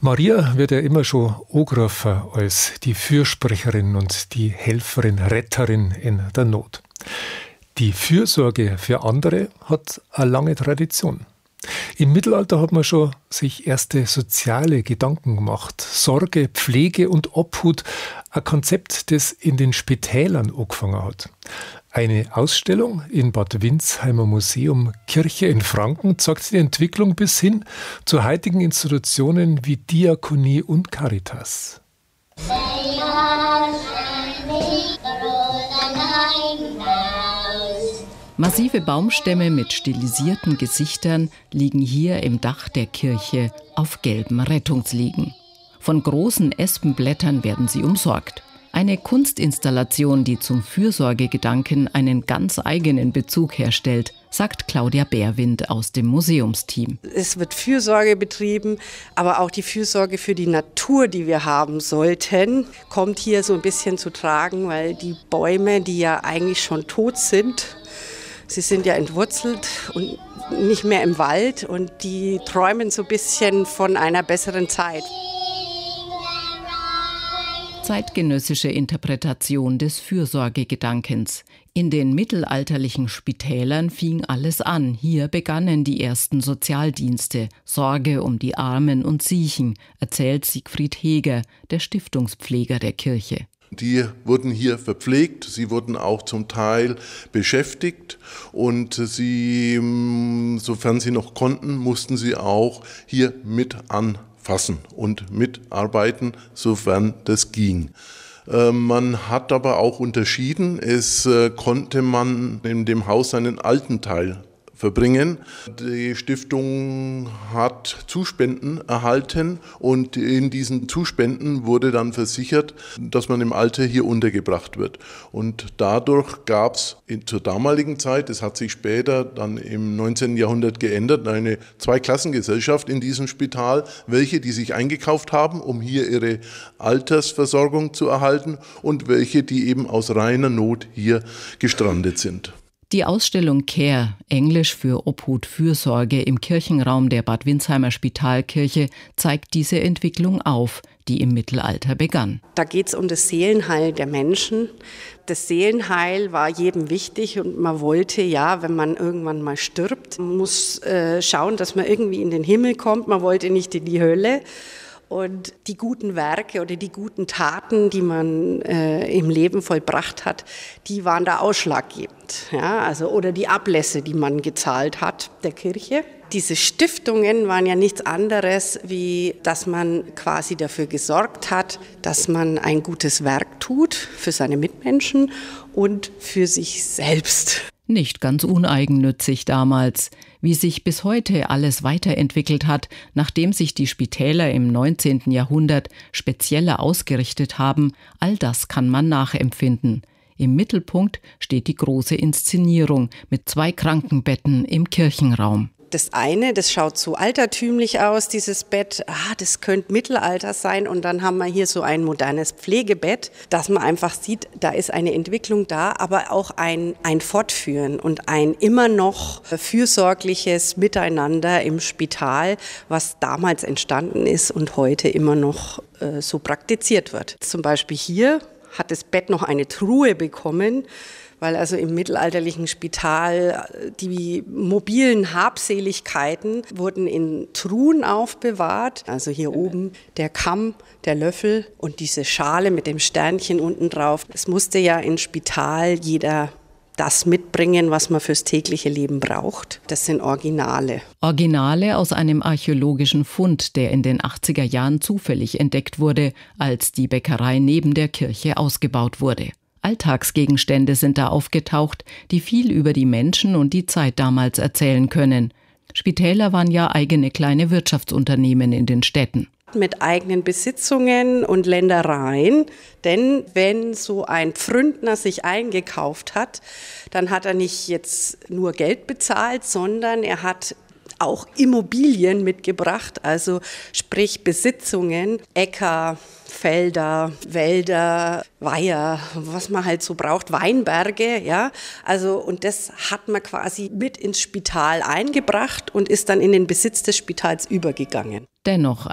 Maria wird ja immer schon angerufen als die Fürsprecherin und die Helferin, Retterin in der Not. Die Fürsorge für andere hat eine lange Tradition. Im Mittelalter hat man schon sich erste soziale Gedanken gemacht. Sorge, Pflege und Obhut, ein Konzept, das in den Spitälern angefangen hat. Eine Ausstellung im Bad Windsheimer Museum Kirche in Franken zeigt die Entwicklung bis hin zu heutigen Institutionen wie Diakonie und Caritas. Massive Baumstämme mit stilisierten Gesichtern liegen hier im Dach der Kirche auf gelben Rettungsliegen. Von großen Espenblättern werden sie umsorgt. Eine Kunstinstallation, die zum Fürsorgegedanken einen ganz eigenen Bezug herstellt, sagt Claudia Bärwind aus dem Museumsteam. Es wird Fürsorge betrieben, aber auch die Fürsorge für die Natur, die wir haben sollten, kommt hier so ein bisschen zu tragen, weil die Bäume, die ja eigentlich schon tot sind, sie sind ja entwurzelt und nicht mehr im Wald und die träumen so ein bisschen von einer besseren Zeit. Zeitgenössische Interpretation des Fürsorgegedankens. In den mittelalterlichen Spitälern fing alles an. Hier begannen die ersten Sozialdienste. Sorge um die Armen und Siechen, erzählt Siegfried Heger, der Stiftungspfleger der Kirche. Die wurden hier verpflegt, sie wurden auch zum Teil beschäftigt und sie, sofern sie noch konnten, mussten sie auch hier mit anfassen und mitarbeiten, sofern das ging. Man hat aber auch unterschieden, es konnte man in dem Haus seinen alten Teil verbringen. Die Stiftung hat Zuspenden erhalten und in diesen Zuspenden wurde dann versichert, dass man im Alter hier untergebracht wird. Und dadurch gab es zur damaligen Zeit, das hat sich später dann im 19. Jahrhundert geändert, eine Zweiklassengesellschaft in diesem Spital, welche die sich eingekauft haben, um hier ihre Altersversorgung zu erhalten und welche die eben aus reiner Not hier gestrandet sind. Die Ausstellung Care, Englisch für Obhut, Fürsorge im Kirchenraum der Bad Windsheimer Spitalkirche, zeigt diese Entwicklung auf, die im Mittelalter begann. Da geht es um das Seelenheil der Menschen. Das Seelenheil war jedem wichtig und man wollte ja, wenn man irgendwann mal stirbt, man muss schauen, dass man irgendwie in den Himmel kommt. Man wollte nicht in die Hölle. Und die guten Werke oder die guten Taten, die man im Leben vollbracht hat, die waren da ausschlaggebend. Ja, also, oder die Ablässe, die man gezahlt hat der Kirche. Diese Stiftungen waren ja nichts anderes, wie dass man quasi dafür gesorgt hat, dass man ein gutes Werk tut für seine Mitmenschen und für sich selbst. Nicht ganz uneigennützig damals. Wie sich bis heute alles weiterentwickelt hat, nachdem sich die Spitäler im 19. Jahrhundert spezieller ausgerichtet haben, all das kann man nachempfinden. Im Mittelpunkt steht die große Inszenierung mit 2 Krankenbetten im Kirchenraum. Das eine, das schaut so altertümlich aus, dieses Bett, das könnte Mittelalter sein und dann haben wir hier so ein modernes Pflegebett, dass man einfach sieht, da ist eine Entwicklung da, aber auch ein Fortführen und ein immer noch fürsorgliches Miteinander im Spital, was damals entstanden ist und heute immer noch so praktiziert wird. Zum Beispiel hier hat das Bett noch eine Truhe bekommen, weil also im mittelalterlichen Spital die mobilen Habseligkeiten wurden in Truhen aufbewahrt. Also hier oben der Kamm, der Löffel und diese Schale mit dem Sternchen unten drauf. Es musste ja im Spital jeder das mitbringen, was man fürs tägliche Leben braucht. Das sind Originale. Originale aus einem archäologischen Fund, der in den 80er Jahren zufällig entdeckt wurde, als die Bäckerei neben der Kirche ausgebaut wurde. Alltagsgegenstände sind da aufgetaucht, die viel über die Menschen und die Zeit damals erzählen können. Spitäler waren ja eigene kleine Wirtschaftsunternehmen in den Städten. Mit eigenen Besitzungen und Ländereien, denn wenn so ein Pfründner sich eingekauft hat, dann hat er nicht jetzt nur Geld bezahlt, sondern er hat auch Immobilien mitgebracht, also sprich Besitzungen, Äcker, Felder, Wälder, Weiher, was man halt so braucht, Weinberge, ja. Also, und das hat man quasi mit ins Spital eingebracht und ist dann in den Besitz des Spitals übergegangen. Dennoch